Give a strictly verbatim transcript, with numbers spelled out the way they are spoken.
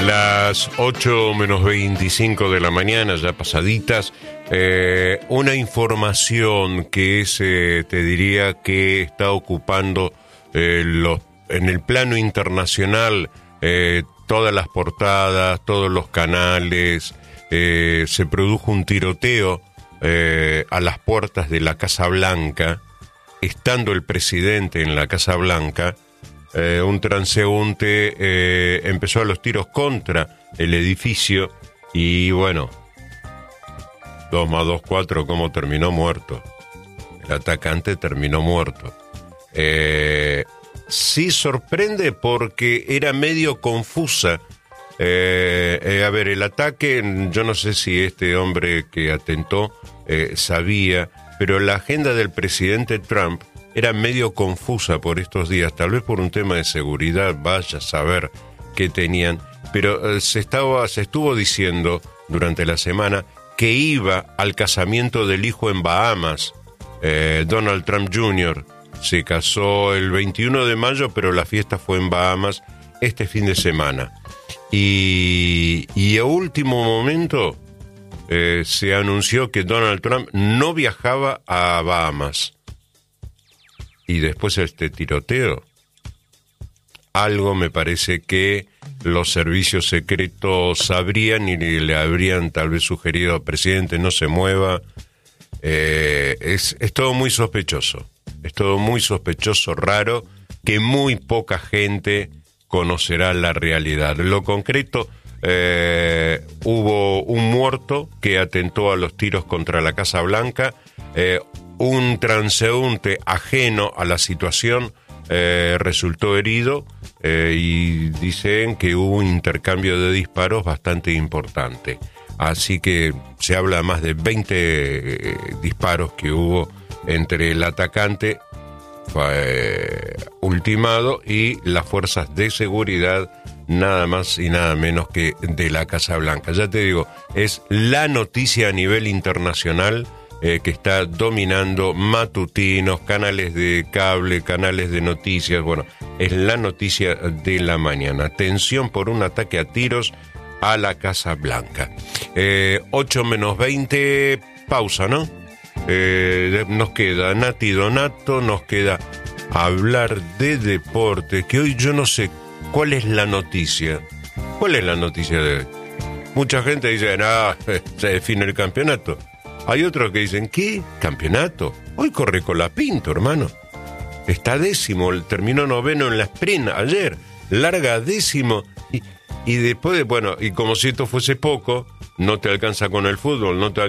Las ocho menos veinticinco de la mañana, ya pasaditas, eh, una información que es, eh, te diría que está ocupando eh, los, en el plano internacional eh, todas las portadas, todos los canales. Eh, se produjo un tiroteo eh, a las puertas de la Casa Blanca, estando el presidente en la Casa Blanca. Eh, un transeúnte eh, empezó a los tiros contra el edificio y bueno, dos más dos, cuatro, ¿cómo terminó? Muerto. El atacante terminó muerto. Eh, sí sorprende porque era medio confusa. Eh, eh, a ver, el ataque, yo no sé si este hombre que atentó eh, sabía, pero la agenda del presidente Trump era medio confusa por estos días, tal vez por un tema de seguridad, vaya a saber qué tenían, pero eh, se estaba, se estuvo diciendo durante la semana que iba al casamiento del hijo en Bahamas. eh, Donald Trump junior se casó el veintiuno de mayo, pero la fiesta fue en Bahamas este fin de semana. Y, y a último momento eh, se anunció que Donald Trump no viajaba a Bahamas. Y después este tiroteo, algo me parece que los servicios secretos sabrían y le habrían tal vez sugerido al presidente no se mueva. Eh, es, es todo muy sospechoso, es todo muy sospechoso, raro, que muy poca gente conocerá la realidad. En lo concreto, eh, hubo un muerto que atentó a los tiros contra la Casa Blanca. eh, Un transeúnte ajeno a la situación eh, resultó herido eh, y dicen que hubo un intercambio de disparos bastante importante. Así que se habla más de veinte eh, disparos que hubo entre el atacante eh, ultimado y las fuerzas de seguridad, nada más y nada menos que de la Casa Blanca. Ya te digo, es la noticia a nivel internacional Eh, que está dominando matutinos, canales de cable, canales de noticias. Bueno, es la noticia de la mañana. Tensión por un ataque a tiros a la Casa Blanca. Eh, ocho menos veinte, pausa, ¿no? Eh, nos queda Nati Donato, nos queda hablar de deporte, que hoy yo no sé cuál es la noticia. ¿Cuál es la noticia de hoy? Mucha gente dice, no, se define el campeonato. Hay otros que dicen, ¿qué? ¿Campeonato? Hoy corre Colapinto, hermano. Está décimo, terminó noveno en la sprint ayer. Larga décimo. Y, y después, bueno, y como si esto fuese poco, no te alcanza con el fútbol, no te